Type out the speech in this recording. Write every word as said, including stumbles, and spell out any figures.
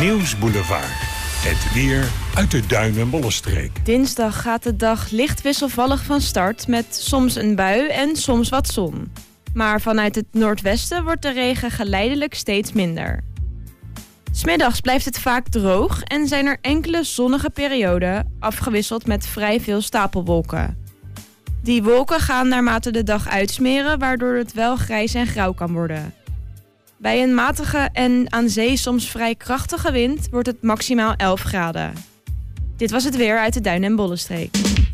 Nieuwsboulevard. Het weer uit de Duin- en Bollenstreek. Dinsdag gaat de dag licht wisselvallig van start met soms een bui en soms wat zon. Maar vanuit het noordwesten wordt de regen geleidelijk steeds minder. 'S Middags blijft het vaak droog en zijn er enkele zonnige perioden, afgewisseld met vrij veel stapelwolken. Die wolken gaan naarmate de dag uitsmeren, waardoor het wel grijs en grauw kan worden. Bij een matige en aan zee soms vrij krachtige wind wordt het maximaal elf graden. Dit was het weer uit de Duin- en Bollenstreek.